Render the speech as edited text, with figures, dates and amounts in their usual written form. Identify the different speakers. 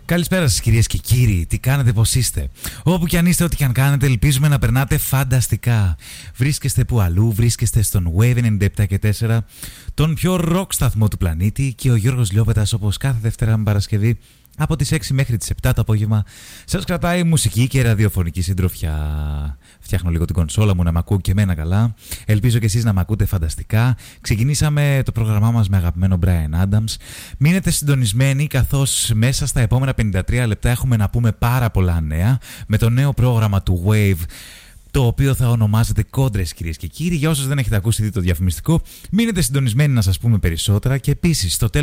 Speaker 1: Καλησπέρα σας κυρίες και κύριοι, τι κάνετε, πώς είστε? Όπου κι αν είστε, ό,τι κι αν κάνετε, ελπίζουμε να περνάτε φανταστικά. Βρίσκεστε που αλλού, βρίσκεστε στον Wave 97 και 4, τον πιο ροκ σταθμό του πλανήτη, και ο Γιώργος Λιόπετας, όπως κάθε Δευτέρα με Παρασκευή, από τις 6 μέχρι τις 7 το απόγευμα, σας κρατάει μουσική και ραδιοφωνική συντροφιά. Φτιάχνω λίγο την κονσόλα μου να μ' ακούω και εμένα καλά. Ελπίζω και εσείς να μ' ακούτε φανταστικά. Ξεκινήσαμε το πρόγραμμά μας με αγαπημένο Bryan Adams. Μείνετε συντονισμένοι, καθώς μέσα στα επόμενα 53 λεπτά έχουμε να πούμε πάρα πολλά νέα με το νέο πρόγραμμα του Wave, το οποίο θα ονομάζεται Κόντρες, κυρίες και κύριοι. Για όσους δεν έχετε ακούσει δει το διαφημιστικό, μείνετε συντονισμένοι να σας πούμε περισσότερα. Και επίσης, στο τέλος